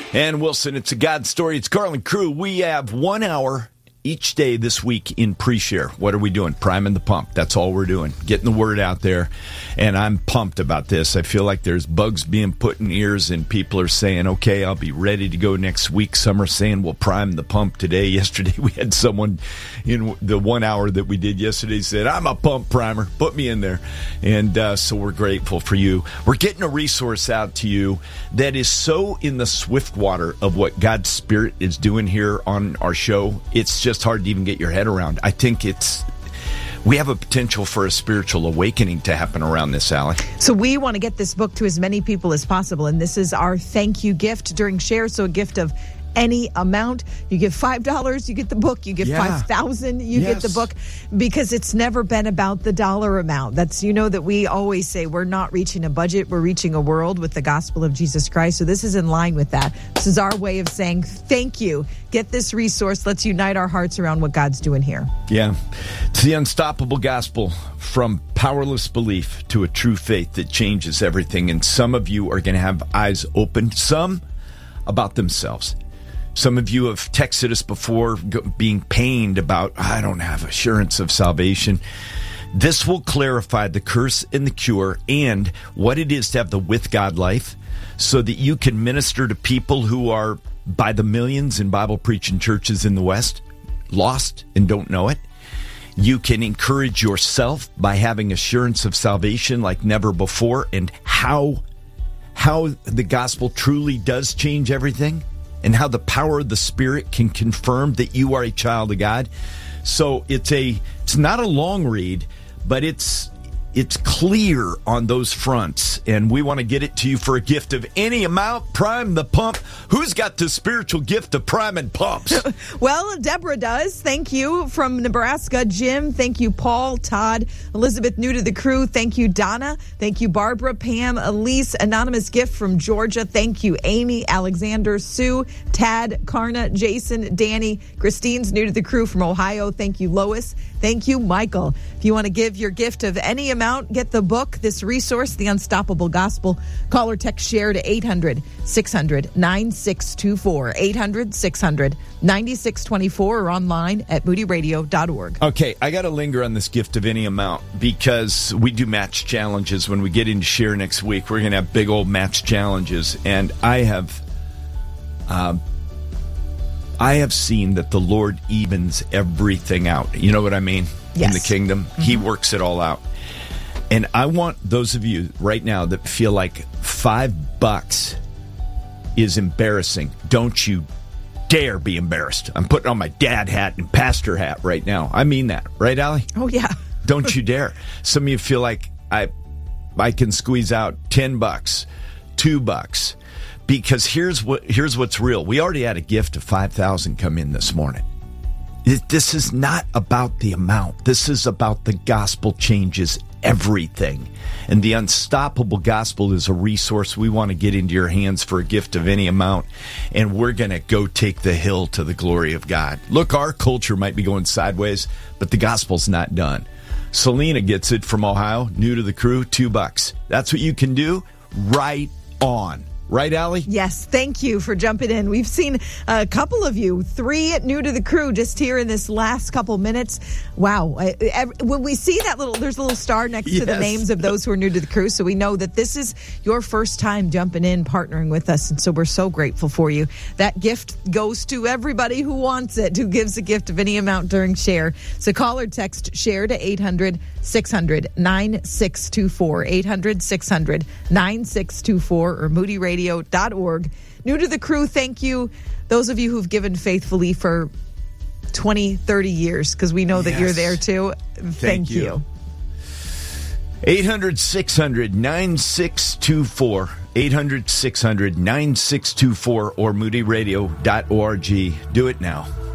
And Wilson, it's a God story. It's Carl and Crew. We have 1 hour each day this week in pre-share. What are we doing? Priming the pump. That's all we're doing. Getting the word out there. And I'm pumped about this. I feel like there's bugs being put in ears and people are saying, okay, I'll be ready to go next week. Some are saying we'll prime the pump today. Yesterday we had someone in the 1 hour that we did yesterday said, I'm a pump primer. Put me in there. And so we're grateful for you. We're getting a resource out to you that is so in the swift water of what God's Spirit is doing here on our show. It's just hard to even get your head around. I think we have a potential for a spiritual awakening to happen around this, Allie. So we want to get this book to as many people as possible, and this is our thank you gift during share. So a gift of any amount. You give $5, you get the book. You give $5,000, you get the book, because it's never been about the dollar amount. That's, that we always say we're not reaching a budget, we're reaching a world with the gospel of Jesus Christ. So this is in line with that. This is our way of saying thank you. Get this resource. Let's unite our hearts around what God's doing here. Yeah. It's the unstoppable gospel, from powerless belief to a true faith that changes everything. And some of you are going to have eyes opened, some about themselves. Some of you have texted us before being pained about, I don't have assurance of salvation. This will clarify the curse and the cure and what it is to have the with God life, so that you can minister to people who are by the millions in Bible preaching churches in the West, lost and don't know it. You can encourage yourself by having assurance of salvation like never before, and how the gospel truly does change everything, and how the power of the Spirit can confirm that you are a child of God. So it's not a long read, but it's clear on those fronts, and we want to get it to you for a gift of any amount. Prime the pump. Who's got the spiritual gift of priming pumps? Well, Deborah does. Thank you. From Nebraska, Jim. Thank you, Paul, Todd, Elizabeth, new to the crew. Thank you, Donna. Thank you, Barbara, Pam, Elise. Anonymous gift from Georgia. Thank you, Amy, Alexander, Sue, Tad, Karna, Jason, Danny. Christine's new to the crew from Ohio. Thank you, Lois. Thank you, Michael. If you want to give your gift of any amount, get the book, this resource, The Unstoppable Gospel. Call or text share to 800-600-9624. 800-600-9624, or online at moodyradio.org. Okay, I got to linger on this gift of any amount, because we do match challenges. When we get into share next week, we're going to have big old match challenges. And I have seen that the Lord evens everything out. You know what I mean? Yes. In the kingdom, He works it all out. And I want those of you right now that feel like $5 is embarrassing. Don't you dare be embarrassed. I'm putting on my dad hat and pastor hat right now. I mean that. Right, Allie? Oh, yeah. Don't you dare. Some of you feel like I can squeeze out $10, $2. Because here's what's real. We already had a gift of $5,000 come in this morning. This is not about the amount. This is about the gospel changes everything. And the Unstoppable Gospel is a resource we want to get into your hands for a gift of any amount. And we're going to go take the hill to the glory of God. Look, our culture might be going sideways, but the gospel's not done. Selena gets it from Ohio, new to the crew, $2. That's what you can do. Right on. Right, Allie? Yes, thank you for jumping in. We've seen a couple of you, 3 new to the crew just here in this last couple minutes. Wow. When we see that there's a little star next to the names of those who are new to the crew, so we know that this is your first time jumping in, partnering with us, and so we're so grateful for you. That gift goes to everybody who wants it, who gives a gift of any amount during share. So call or text share to 800-600-9624, 800-600-9624, or moodyradio.org. New to the crew, thank you. Those of you who've given faithfully for 20, 30 years, because we know that you're there too. Thank you. 800-600-9624, 800-600-9624, or moodyradio.org. Do it now.